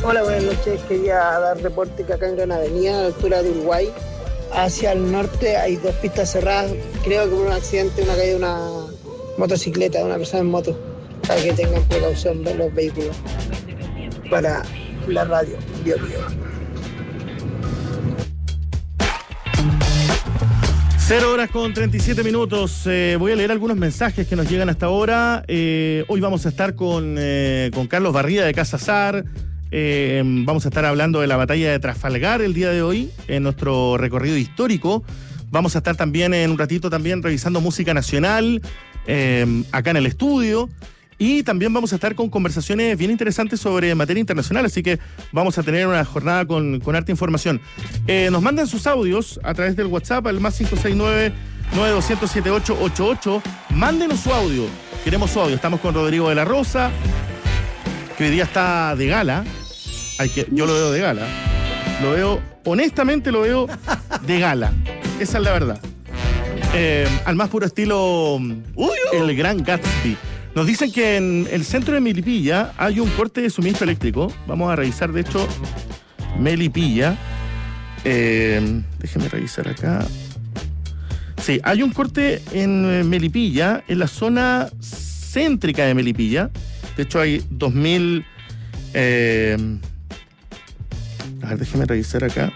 Hola, buenas noches. Quería dar reporte que acá en Gran Avenida, a la altura de Uruguay, hacia el norte hay dos pistas cerradas. Creo que por un accidente, una caída de una motocicleta, de una persona en moto. Para que tengan precaución de los vehículos. Para la radio, Bio Bio. 0:37. Voy a leer algunos mensajes que nos llegan hasta ahora. Hoy vamos a estar con Carlos Barría de Casa Sar. Vamos a estar hablando de la batalla de Trafalgar el día de hoy en nuestro recorrido histórico. Vamos a estar también en un ratito revisando música nacional acá en el estudio. Y también vamos a estar con conversaciones bien interesantes sobre materia internacional, así que vamos a tener una jornada con harta información. Nos mandan sus audios a través del WhatsApp al más 569-9200-7888. Mándenos su audio, queremos su audio. Estamos con Rodrigo de la Rosa, que hoy día está de gala. Yo lo veo de gala. Honestamente lo veo de gala. Esa es la verdad. Al más puro estilo el Gran Gatsby. Nos dicen que en el centro de Melipilla hay un corte de suministro eléctrico. Vamos a revisar, de hecho, Melipilla. Déjeme revisar acá. Sí, hay un corte en Melipilla, en la zona céntrica de Melipilla. De hecho, hay 2.000... a ver, déjeme revisar acá.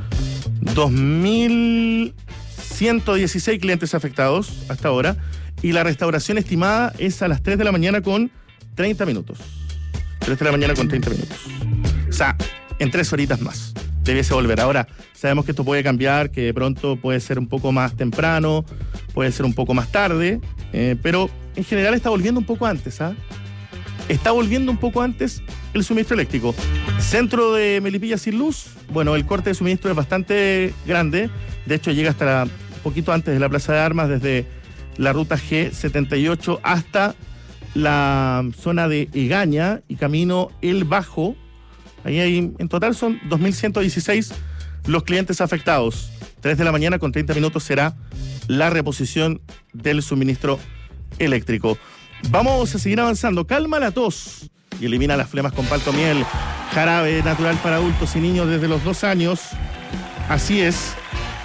2.116 clientes afectados hasta ahora. Y la restauración estimada es a las 3 de la mañana con 30 minutos. 3 de la mañana con 30 minutos. O sea, en 3 horitas más debiese volver. Ahora, sabemos que esto puede cambiar, que de pronto puede ser un poco más temprano, puede ser un poco más tarde, pero en general está volviendo un poco antes, ¿ah? Está volviendo un poco antes el suministro eléctrico. Centro de Melipilla sin luz. Bueno, el corte de suministro es bastante grande. De hecho, llega hasta un poquito antes de la Plaza de Armas, desde la ruta G78 hasta la zona de Egaña y camino El Bajo. Ahí hay, en total son 2.116 los clientes afectados. 3 de la mañana con 30 minutos será la reposición del suministro eléctrico. Vamos a seguir avanzando. Calma la tos y elimina las flemas con palto miel. Jarabe natural para adultos y niños desde los 2 años. Así es.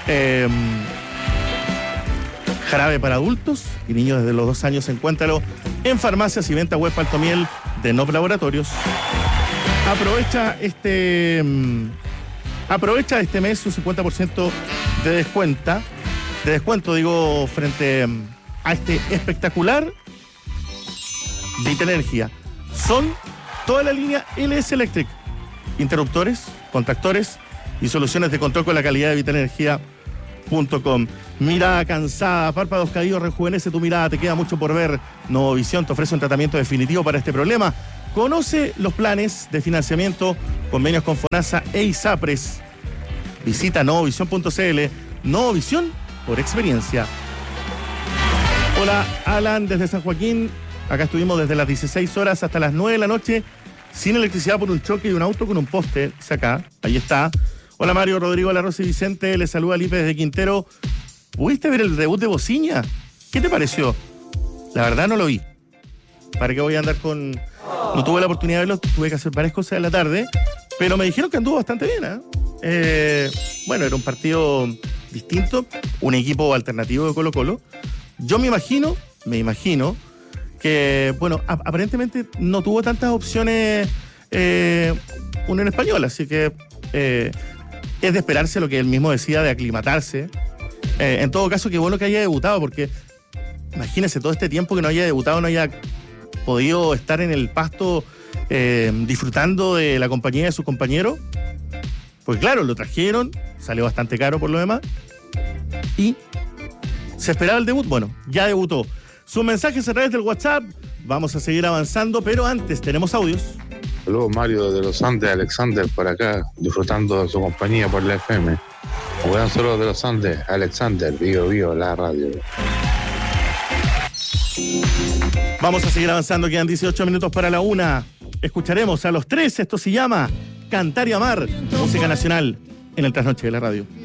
Jarabe para adultos y niños desde los 2 años. Encuéntralo en farmacias y venta web Palto Miel de Nop Laboratorios. Aprovecha este mes un 50% de descuento, digo, frente a este espectacular Vita Energía. Son toda la línea LS Electric, interruptores, contactores y soluciones de control con la calidad de vitaenergia.com. Mirada cansada, párpados caídos, rejuvenece tu mirada, te queda mucho por ver. Novovisión te ofrece un tratamiento definitivo para este problema. Conoce los planes de financiamiento, convenios con FONASA e ISAPRES. Visita novovisión.cl. Novovisión por experiencia. Hola, Alan, desde San Joaquín. Acá estuvimos desde las 16 horas hasta las 9 de la noche, sin electricidad por un choque de un auto con un poste. Dice acá, ahí está. Hola Mario, Rodrigo, La Rosa y Vicente, les saluda Lipe desde Quintero. ¿Pudiste ver el debut de Bociña? ¿Qué te pareció? La verdad no lo vi. ¿Para qué voy a andar con...? No tuve la oportunidad de verlo, tuve que hacer varias cosas en la tarde, pero me dijeron que anduvo bastante bien, ¿eh? Bueno, era un partido distinto, un equipo alternativo de Colo-Colo. Yo me imagino que, bueno, aparentemente no tuvo tantas opciones Unión Española, así que es de esperarse lo que él mismo decía de aclimatarse. En todo caso, qué bueno que haya debutado, porque imagínese todo este tiempo que no haya debutado, no haya podido estar en el pasto disfrutando de la compañía de sus compañeros. Pues claro, lo trajeron, salió bastante caro por lo demás, y se esperaba el debut. Bueno, ya debutó. Sus mensajes a través del WhatsApp. Vamos a seguir avanzando, pero antes tenemos audios. Saludos, Mario de los Andes, Alexander por acá, disfrutando de su compañía por la FM. Buenos saludos de los Andes, Alexander, Bio, la radio. Vamos a seguir avanzando, quedan 18 minutos para la 1. Escucharemos a los 3, esto se llama Cantar y Amar, música nacional en el Trasnoche de la radio.